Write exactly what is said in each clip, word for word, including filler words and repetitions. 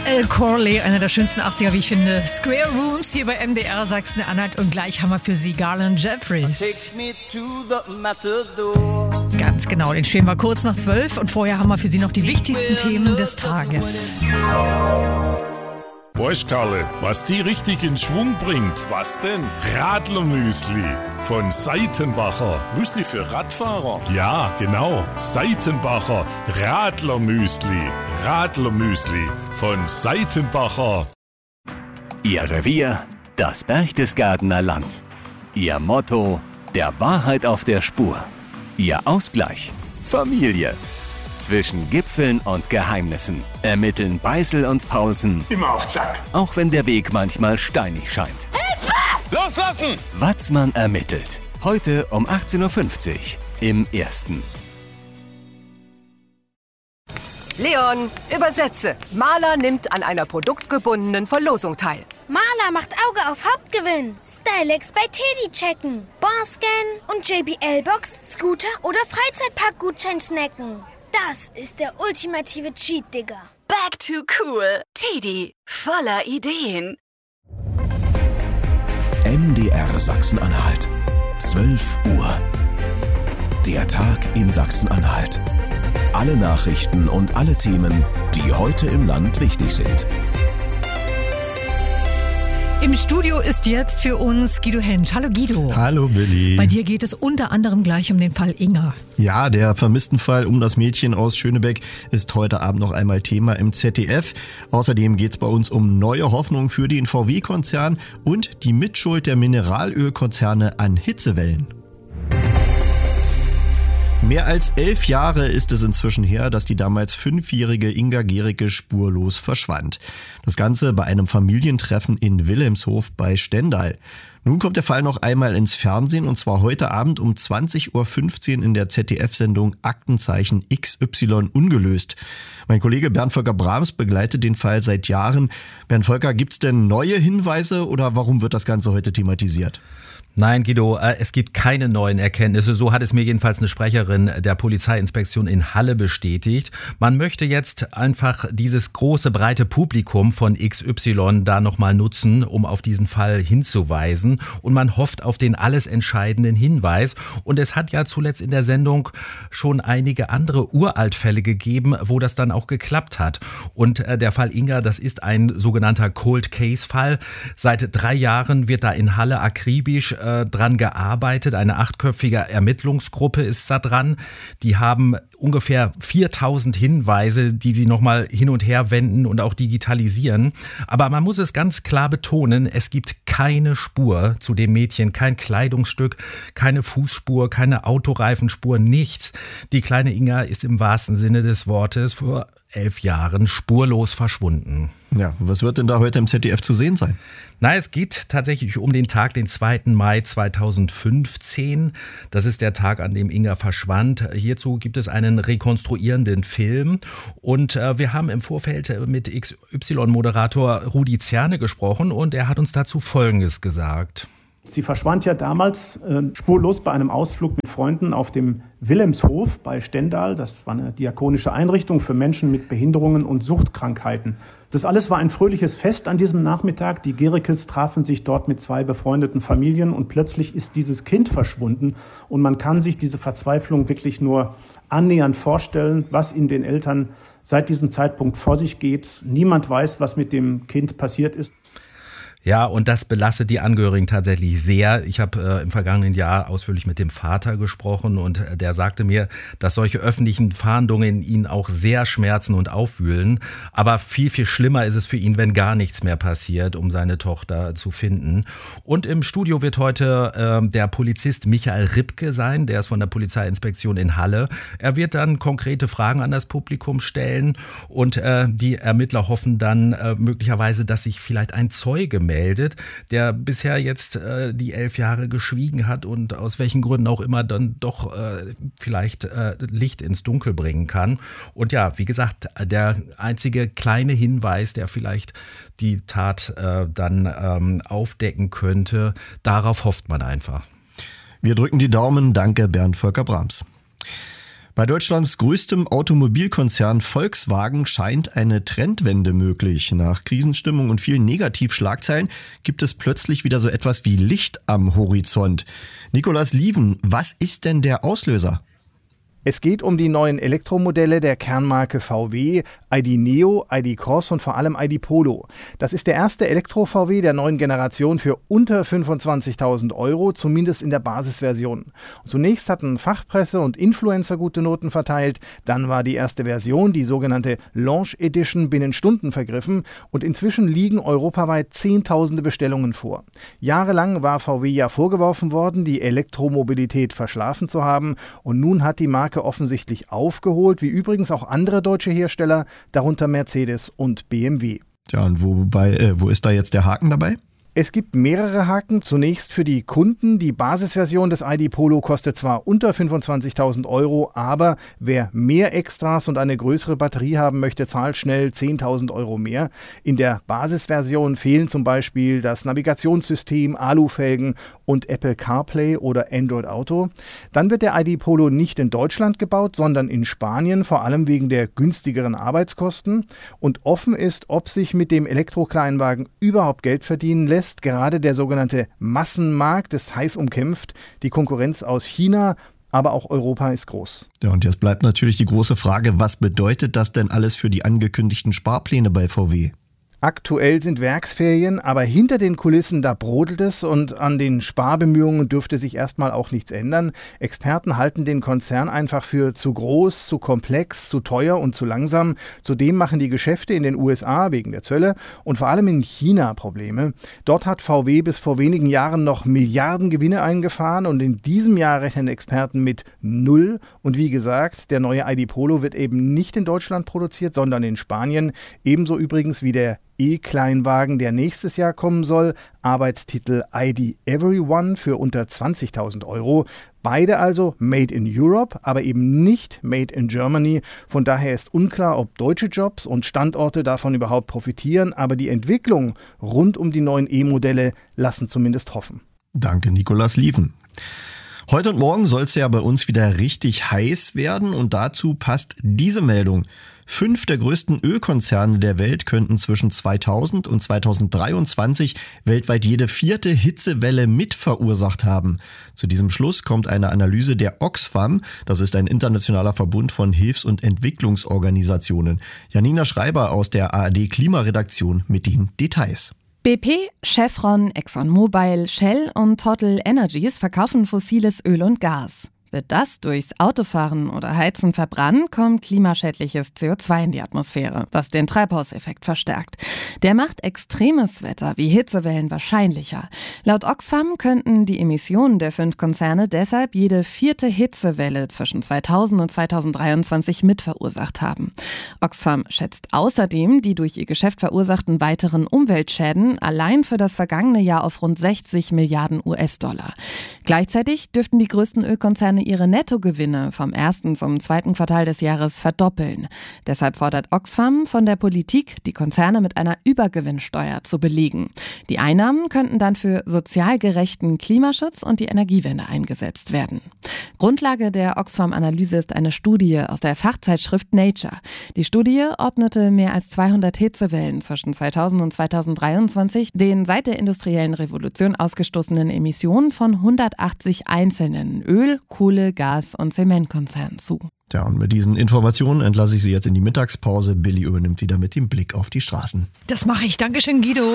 Al Corley, einer der schönsten achtziger, wie ich finde. Square Rooms hier bei M D R Sachsen-Anhalt und gleich haben wir für Sie Garland Jeffries. Ganz genau, den spielen wir kurz nach zwölf und vorher haben wir für Sie noch die wichtigsten Themen des Tages. Weißt Karle, was die richtig in Schwung bringt? Was denn? Radlermüsli von Seitenbacher. Müsli für Radfahrer? Ja, genau. Seitenbacher Radlermüsli. Radlermüsli von Seitenbacher. Ihr Revier, das Berchtesgadener Land. Ihr Motto, der Wahrheit auf der Spur. Ihr Ausgleich, Familie. Zwischen Gipfeln und Geheimnissen ermitteln Beißel und Paulsen. Immer auf Zack. Auch wenn der Weg manchmal steinig scheint. Hilfe! Loslassen! Watzmann ermittelt. Heute um achtzehn Uhr fünfzig im Ersten. Leon, übersetze. Maler nimmt an einer produktgebundenen Verlosung teil. Maler macht Auge auf Hauptgewinn. Stylex bei Teddy checken. Barscan und J B L-Box, Scooter oder Freizeitpark-Gutschein snacken. Das ist der ultimative Cheat, Digga. Back to cool. Teddy, voller Ideen. M D R Sachsen-Anhalt. zwölf Uhr. Der Tag in Sachsen-Anhalt. Alle Nachrichten und alle Themen, die heute im Land wichtig sind. Im Studio ist jetzt für uns Guido Hensch. Hallo Guido. Hallo Billy. Bei dir geht es unter anderem gleich um den Fall Inga. Ja, der vermissten Fall um das Mädchen aus Schönebeck ist heute Abend noch einmal Thema im Z D F. Außerdem geht es bei uns um neue Hoffnungen für den V W-Konzern und die Mitschuld der Mineralölkonzerne an Hitzewellen. Mehr als elf Jahre ist es inzwischen her, dass die damals fünfjährige Inga Gericke spurlos verschwand. Das Ganze bei einem Familientreffen in Wilhelmshof bei Stendal. Nun kommt der Fall noch einmal ins Fernsehen und zwar heute Abend um zwanzig Uhr fünfzehn in der Z D F-Sendung Aktenzeichen X Y ungelöst. Mein Kollege Bernd Volker Brahms begleitet den Fall seit Jahren. Bernd Volker, gibt's denn neue Hinweise oder warum wird das Ganze heute thematisiert? Nein, Guido, es gibt keine neuen Erkenntnisse. So hat es mir jedenfalls eine Sprecherin der Polizeiinspektion in Halle bestätigt. Man möchte jetzt einfach dieses große, breite Publikum von X Y da nochmal nutzen, um auf diesen Fall hinzuweisen. Und man hofft auf den alles entscheidenden Hinweis. Und es hat ja zuletzt in der Sendung schon einige andere Uraltfälle gegeben, wo das dann auch geklappt hat. Und der Fall Inga, das ist ein sogenannter Cold Case Fall. Seit drei Jahren wird da in Halle akribisch dran gearbeitet. Eine achtköpfige Ermittlungsgruppe ist da dran. Die haben ungefähr viertausend Hinweise, die sie nochmal hin und her wenden und auch digitalisieren. Aber man muss es ganz klar betonen, es gibt keine Spur zu dem Mädchen, kein Kleidungsstück, keine Fußspur, keine Autoreifenspur, nichts. Die kleine Inga ist im wahrsten Sinne des Wortes vor elf Jahren spurlos verschwunden. Ja, was wird denn da heute im Z D F zu sehen sein? Na, es geht tatsächlich um den Tag, den zweiten Mai zweitausendfünfzehn. Das ist der Tag, an dem Inga verschwand. Hierzu gibt es einen rekonstruierenden Film. Und äh, wir haben im Vorfeld mit X Y-Moderator Rudi Zerne gesprochen und er hat uns dazu Folgendes gesagt. Sie verschwand ja damals äh, spurlos bei einem Ausflug mit Freunden auf dem Wilhelmshof bei Stendal. Das war eine diakonische Einrichtung für Menschen mit Behinderungen und Suchtkrankheiten. Das alles war ein fröhliches Fest an diesem Nachmittag. Die Gerickes trafen sich dort mit zwei befreundeten Familien und plötzlich ist dieses Kind verschwunden. Und man kann sich diese Verzweiflung wirklich nur annähernd vorstellen, was in den Eltern seit diesem Zeitpunkt vor sich geht. Niemand weiß, was mit dem Kind passiert ist. Ja, und das belastet die Angehörigen tatsächlich sehr. Ich habe äh, im vergangenen Jahr ausführlich mit dem Vater gesprochen und äh, der sagte mir, dass solche öffentlichen Fahndungen ihn auch sehr schmerzen und aufwühlen. Aber viel, viel schlimmer ist es für ihn, wenn gar nichts mehr passiert, um seine Tochter zu finden. Und im Studio wird heute äh, der Polizist Michael Ripke sein, der ist von der Polizeiinspektion in Halle. Er wird dann konkrete Fragen an das Publikum stellen und äh, die Ermittler hoffen dann äh, möglicherweise, dass sich vielleicht ein Zeuge meldet. meldet, der bisher jetzt äh, die elf Jahre geschwiegen hat und aus welchen Gründen auch immer dann doch äh, vielleicht äh, Licht ins Dunkel bringen kann. Und ja, wie gesagt, der einzige kleine Hinweis, der vielleicht die Tat äh, dann ähm, aufdecken könnte, darauf hofft man einfach. Wir drücken die Daumen. Danke, Bernd Volker Brahms. Bei Deutschlands größtem Automobilkonzern Volkswagen scheint eine Trendwende möglich. Nach Krisenstimmung und vielen Negativschlagzeilen gibt es plötzlich wieder so etwas wie Licht am Horizont. Nikolaus Lieven, was ist denn der Auslöser? Es geht um die neuen Elektromodelle der Kernmarke V W, I D Neo, I D Cross und vor allem I D Polo. Das ist der erste Elektro-V W der neuen Generation für unter fünfundzwanzigtausend Euro, zumindest in der Basisversion. Und zunächst hatten Fachpresse und Influencer gute Noten verteilt, dann war die erste Version, die sogenannte Launch Edition, binnen Stunden vergriffen und inzwischen liegen europaweit Zehntausende Bestellungen vor. Jahrelang war V W ja vorgeworfen worden, die Elektromobilität verschlafen zu haben und nun hat die Marke offensichtlich aufgeholt, wie übrigens auch andere deutsche Hersteller, darunter Mercedes und B M W. Ja, und wobei, äh, wo ist da jetzt der Haken dabei? Es gibt mehrere Haken. Zunächst für die Kunden. Die Basisversion des I D Polo kostet zwar unter fünfundzwanzigtausend Euro, aber wer mehr Extras und eine größere Batterie haben möchte, zahlt schnell zehntausend Euro mehr. In der Basisversion fehlen zum Beispiel das Navigationssystem, Alufelgen und Apple CarPlay oder Android Auto. Dann wird der I D Polo nicht in Deutschland gebaut, sondern in Spanien, vor allem wegen der günstigeren Arbeitskosten. Und offen ist, ob sich mit dem Elektrokleinwagen überhaupt Geld verdienen lässt. Gerade der sogenannte Massenmarkt ist heiß umkämpft. Die Konkurrenz aus China, aber auch Europa ist groß. Ja, und jetzt bleibt natürlich die große Frage, was bedeutet das denn alles für die angekündigten Sparpläne bei V W? Aktuell sind Werksferien, aber hinter den Kulissen, da brodelt es und an den Sparbemühungen dürfte sich erstmal auch nichts ändern. Experten halten den Konzern einfach für zu groß, zu komplex, zu teuer und zu langsam. Zudem machen die Geschäfte in den U S A wegen der Zölle und vor allem in China Probleme. Dort hat V W bis vor wenigen Jahren noch Milliarden Gewinne eingefahren und in diesem Jahr rechnen Experten mit null. Und wie gesagt, der neue I D Polo wird eben nicht in Deutschland produziert, sondern in Spanien. Ebenso übrigens wie der E-Kleinwagen, der nächstes Jahr kommen soll. Arbeitstitel I D Everyone für unter zwanzigtausend Euro. Beide also made in Europe, aber eben nicht made in Germany. Von daher ist unklar, ob deutsche Jobs und Standorte davon überhaupt profitieren. Aber die Entwicklung rund um die neuen E-Modelle lassen zumindest hoffen. Danke, Nikolaus Lieven. Heute und morgen soll es ja bei uns wieder richtig heiß werden und dazu passt diese Meldung. Fünf der größten Ölkonzerne der Welt könnten zwischen zweitausend und zweitausenddreiundzwanzig weltweit jede vierte Hitzewelle mit verursacht haben. Zu diesem Schluss kommt eine Analyse der Oxfam, das ist ein internationaler Verbund von Hilfs- und Entwicklungsorganisationen. Janina Schreiber aus der A R D-Klimaredaktion mit den Details. B P, Chevron, ExxonMobil, Shell und Total Energies verkaufen fossiles Öl und Gas. Wird das durchs Autofahren oder Heizen verbrannt, kommt klimaschädliches C O zwei in die Atmosphäre, was den Treibhauseffekt verstärkt. Der macht extremes Wetter wie Hitzewellen wahrscheinlicher. Laut Oxfam könnten die Emissionen der fünf Konzerne deshalb jede vierte Hitzewelle zwischen zweitausend und zweitausenddreiundzwanzig mit verursacht haben. Oxfam schätzt außerdem die durch ihr Geschäft verursachten weiteren Umweltschäden allein für das vergangene Jahr auf rund sechzig Milliarden U S-Dollar. Gleichzeitig dürften die größten Ölkonzerne ihre Nettogewinne vom ersten zum zweiten Quartal des Jahres verdoppeln. Deshalb fordert Oxfam von der Politik, die Konzerne mit einer Übergewinnsteuer zu belegen. Die Einnahmen könnten dann für sozial gerechten Klimaschutz und die Energiewende eingesetzt werden. Grundlage der Oxfam-Analyse ist eine Studie aus der Fachzeitschrift Nature. Die Studie ordnete mehr als zweihundert Hitzewellen zwischen zweitausend und zweitausenddreiundzwanzig den seit der industriellen Revolution ausgestoßenen Emissionen von hundertachtzig einzelnen Öl-, Kohle-, Gas- und Zementkonzernen zu. Ja, und mit diesen Informationen entlasse ich Sie jetzt in die Mittagspause. Billy übernimmt wieder mit dem Blick auf die Straßen. Das mache ich. Dankeschön, Guido.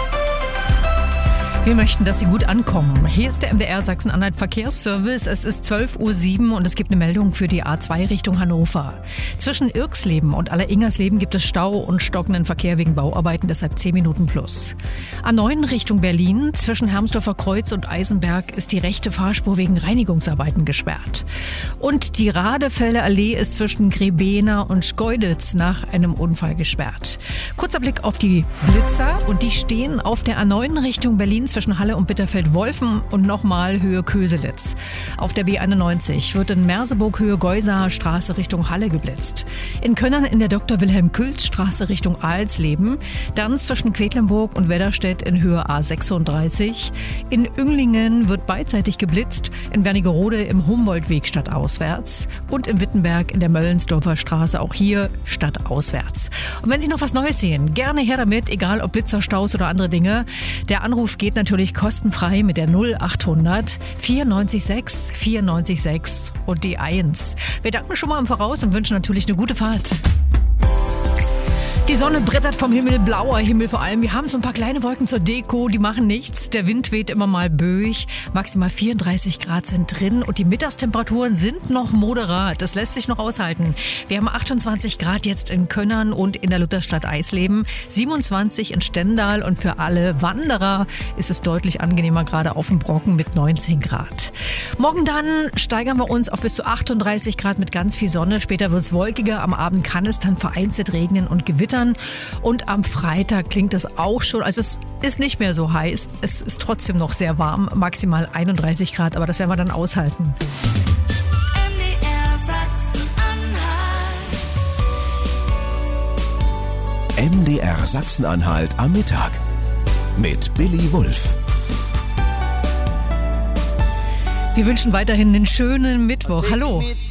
Wir möchten, dass Sie gut ankommen. Hier ist der M D R Sachsen-Anhalt Verkehrsservice. Es ist zwölf Uhr sieben und es gibt eine Meldung für die A zwei Richtung Hannover. Zwischen Irksleben und Alleringersleben gibt es Stau und stockenden Verkehr wegen Bauarbeiten, deshalb zehn Minuten plus. A neun Richtung Berlin. Zwischen Hermsdorfer Kreuz und Eisenberg ist die rechte Fahrspur wegen Reinigungsarbeiten gesperrt. Und die Radefelder Allee ist zwischen Grebena und Schkeuditz nach einem Unfall gesperrt. Kurzer Blick auf die Blitzer und die stehen auf der A neun Richtung Berlin zwischen zwischen Halle und Bitterfeld-Wolfen und nochmal Höhe Köselitz. Auf der B einundneunzig wird in Merseburg Höhe Geusaer Straße Richtung Halle geblitzt. In Könnern in der Doktor Wilhelm Külz Straße Richtung Alsleben. Dann zwischen Quedlinburg und Wedderstedt in Höhe A sechsunddreißig. In Ünglingen wird beidseitig geblitzt. In Wernigerode im Humboldtweg stadtauswärts. Und in Wittenberg in der Möllensdorfer Straße auch hier stadtauswärts. Und wenn Sie noch was Neues sehen, gerne her damit, egal ob Blitzer, Staus oder andere Dinge. Der Anruf geht natürlich kostenfrei mit der null achthundert vierundneunzig sechs vierundneunzig sechs und die eins. Wir danken schon mal im Voraus und wünschen natürlich eine gute Fahrt. Die Sonne brettert vom Himmel, blauer Himmel vor allem. Wir haben so ein paar kleine Wolken zur Deko, die machen nichts. Der Wind weht immer mal böig. Maximal vierunddreißig Grad sind drin und die Mittagstemperaturen sind noch moderat. Das lässt sich noch aushalten. Wir haben achtundzwanzig Grad jetzt in Könnern und in der Lutherstadt Eisleben, siebenundzwanzig in Stendal und für alle Wanderer ist es deutlich angenehmer, gerade auf dem Brocken mit neunzehn Grad. Morgen dann steigern wir uns auf bis zu achtunddreißig Grad mit ganz viel Sonne. Später wird es wolkiger. Am Abend kann es dann vereinzelt regnen und gewittern. Und am Freitag klingt es auch schon, also es ist nicht mehr so heiß, es ist trotzdem noch sehr warm, maximal einunddreißig Grad, aber das werden wir dann aushalten. M D R Sachsen-Anhalt. M D R Sachsen-Anhalt am Mittag mit Billy Wulff. Wir wünschen weiterhin einen schönen Mittwoch. Hallo.